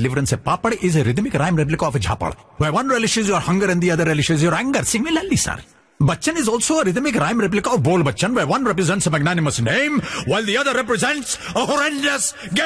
deliverance. A papad is a rhythmic rhyme replica of a jhapad, where one relishes your hunger and the other relishes your anger. Similarly, sir, Bachchan is also a rhythmic rhyme replica of Bol Bachchan, where one represents a magnanimous name, while the other represents a horrendous